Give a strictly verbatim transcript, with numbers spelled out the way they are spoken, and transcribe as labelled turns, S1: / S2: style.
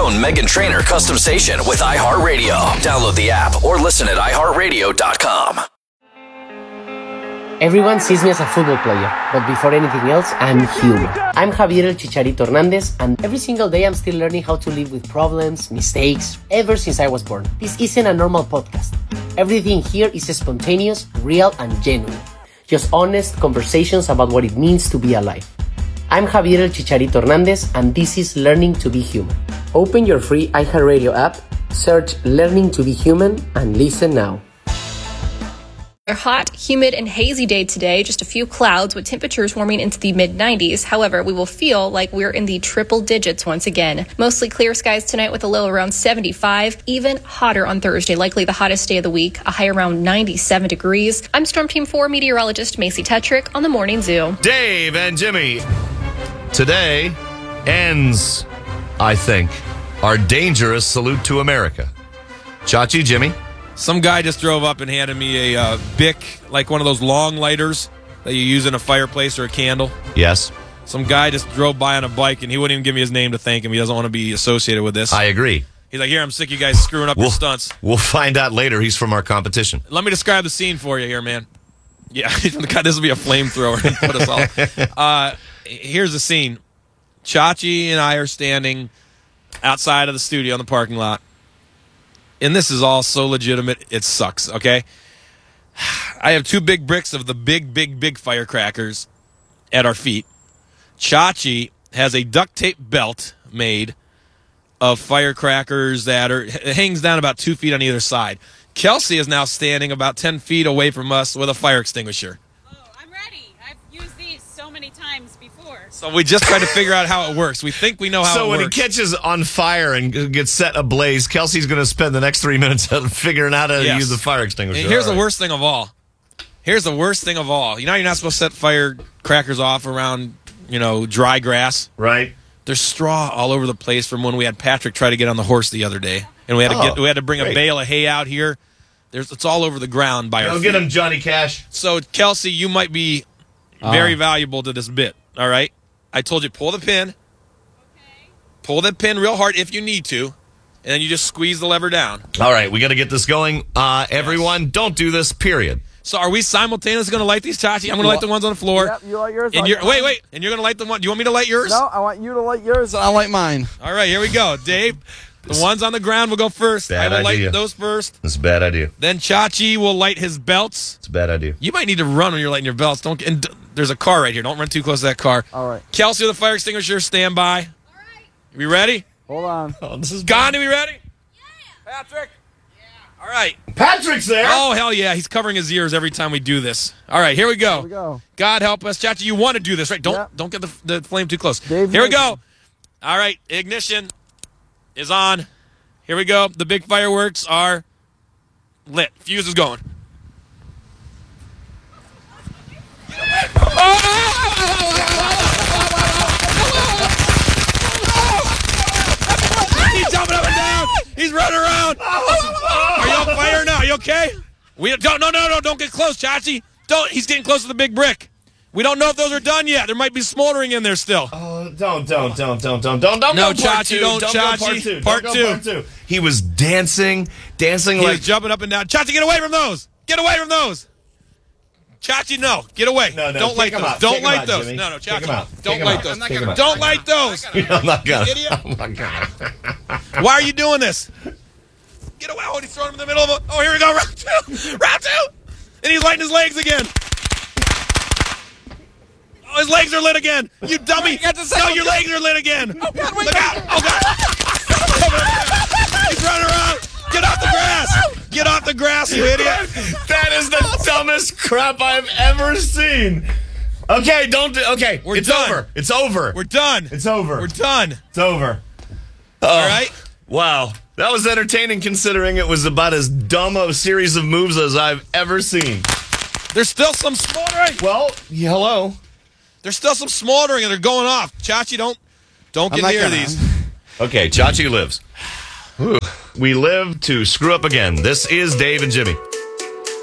S1: own Meghan Trainor custom station with iHeartRadio. Download the app or listen at i heart radio dot com.
S2: Everyone sees me as a football player, but before anything else, I'm human. I'm Javier El Chicharito Hernandez, and every single day I'm still learning how to live with problems, mistakes, ever since I was born. This isn't a normal podcast. Everything here is spontaneous, real, and genuine. Just honest conversations about what it means to be alive. I'm Javier El Chicharito Hernandez, and this is Learning to be Human. Open your free iHeartRadio app, search Learning to be Human, and listen now.
S3: A hot, humid, and hazy day today, just a few clouds with temperatures warming into the mid nineties. However, we will feel like we're in the triple digits once again. Mostly clear skies tonight with a low around seventy-five, even hotter on Thursday, likely the hottest day of the week, a high around ninety-seven degrees. I'm Storm Team four meteorologist Macy Tetrick on the Morning Zoo.
S4: Dave and Jimmy, today ends, I think, our dangerous salute to America. Chachi, Jimmy.
S5: Some guy just drove up and handed me a uh, Bic, like one of those long lighters that you use in a fireplace or a candle.
S4: Yes.
S5: Some guy just drove by on a bike, and he wouldn't even give me his name to thank him. He doesn't want to be associated with this.
S4: I agree.
S5: He's like, here, I'm sick of you guys screwing up
S4: we'll,
S5: your stunts.
S4: We'll find out later. He's from our competition.
S5: Let me describe the scene for you here, man. Yeah, God, this will be a flamethrower and put us all. Uh, here's the scene. Chachi and I are standing outside of the studio in the parking lot. And this is all so legitimate, it sucks, okay? I have two big bricks of the big, big, big firecrackers at our feet. Chachi has a duct tape belt made of firecrackers that are it hangs down about two feet on either side. Kelsey is now standing about ten feet away from us with a fire extinguisher.
S6: Oh, I'm ready. I've used these so many times before.
S5: So we just tried to figure out how it works. We think we know how
S4: so
S5: it
S4: when
S5: works.
S4: he catches on fire and gets set ablaze, Kelsey's going to spend the next three minutes figuring out how to
S5: Yes.
S4: use the fire extinguisher.
S5: And here's
S4: All
S5: the
S4: right.
S5: worst thing of all. Here's the worst thing of all. You know you're not supposed to set firecrackers off around, you know, dry grass?
S4: Right.
S5: There's straw all over the place from when we had Patrick try to get on the horse the other day. And we had to
S4: Oh,
S5: get we had to bring
S4: great.
S5: a bale of hay out here. There's It's all over the ground by our
S4: Go
S5: feet.
S4: get him, Johnny Cash.
S5: So, Kelsey, you might be very valuable to this bit, all right? I told you, pull the pin.
S6: Okay.
S5: Pull the pin real hard if you need to, and then you just squeeze the lever down.
S4: All right, we got to get this going. Uh, everyone, don't do this, period.
S5: So are we simultaneously going to light these, Chachi? I'm going to light the ones on the floor.
S7: Yep, you light yours.
S5: And
S7: I'll
S5: you're,
S7: light
S5: wait,
S7: mine.
S5: wait. And you're going to light the one. Do you want me to light yours?
S7: No, I want you to light yours, and I'll light mine.
S5: All right, here we go. Dave, the ones on the ground will go first.
S4: Bad
S5: I will
S4: idea.
S5: light those first.
S4: It's a bad idea.
S5: Then Chachi will light his belts.
S4: It's a bad idea.
S5: You might need to run when you're lighting your belts. Don't. And d- there's a car right here. Don't run too close to that car.
S7: All right.
S5: Kelsey with the fire extinguisher, stand by.
S6: All right.
S5: We ready?
S7: Hold on.
S4: Oh, this is
S5: Gandhi, we ready?
S6: Yeah.
S5: Patrick? Yeah. All right.
S4: Patrick's there.
S5: Oh, hell yeah. He's covering his ears every time we do this. All right, here we go.
S7: Here we go.
S5: God help us. Chachi, you want to do this, right? Don't
S7: Yep.
S5: don't get the, the flame too close.
S7: Dave
S5: here we
S7: Mason.
S5: go. All right, ignition is on. Here we go. The big fireworks are lit. Fuse is going. He's jumping up and down. He's running around. Are you on fire now? Are you okay? We don't. No, no, no! Don't get close, Chachi. Don't. He's getting close to the big brick. We don't know if those are done yet. There might be smoldering in there still.
S4: Oh, don't, don't, don't, don't, don't, don't, don't.
S5: No,
S4: go part
S5: Chachi,
S4: two.
S5: don't,
S4: go
S5: Chachi.
S4: part two.
S5: Part
S4: Don't
S5: two.
S4: go part two. He was dancing, dancing
S5: He
S4: like.
S5: was jumping up and down. Chachi, get away from those. Get away from those.
S4: Chachi, no. Get away.
S5: No, no,
S4: Don't
S5: take
S4: light
S5: him
S4: those.
S5: out. Don't
S4: Take him
S5: light
S4: out,
S5: those.
S4: Jimmy.
S5: No, no,
S4: Take
S5: Chachi.
S4: him out.
S5: Don't
S4: Take him
S5: light
S4: out.
S5: those.
S4: Take him out.
S5: Don't light those.
S4: I'm not gonna.
S5: Idiot.
S4: I'm not gonna.
S5: Why are you doing this? Get away. Oh, he's throwing him in the middle of a... Oh, here we go. Round two. Round two. And he's lighting his legs again. Oh, his legs are lit again. You dummy.
S7: Wait, you got the second
S5: No, your
S7: one.
S5: legs are lit again.
S7: Oh, God, wait,
S5: Look
S7: wait.
S5: out. Oh, God. He's running around. Get off the grass. Get off the grass, you idiot.
S4: That is the dumbest crap I've ever seen. Okay, don't do. Okay,
S5: We're
S4: it's
S5: done.
S4: over. It's over.
S5: We're done.
S4: It's over.
S5: We're done.
S4: It's over.
S5: All right.
S4: Wow. That was entertaining considering it was about as dumb a series of moves as I've ever seen.
S5: There's still some smoldering.
S4: Well, yeah, hello.
S5: There's still some smoldering and they're going off. Chachi, don't don't get
S7: I'm not
S5: near
S7: gonna.
S5: these.
S4: Okay, Chachi lives. Whew. We live to screw up again. This is Dave and Jimmy.